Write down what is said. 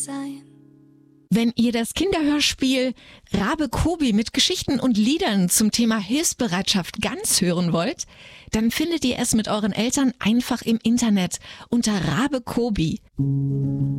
sein. Wenn ihr das Kinderhörspiel Rabe Kobi mit Geschichten und Liedern zum Thema Hilfsbereitschaft ganz hören wollt, dann findet ihr es mit euren Eltern einfach im Internet unter Rabe Kobi.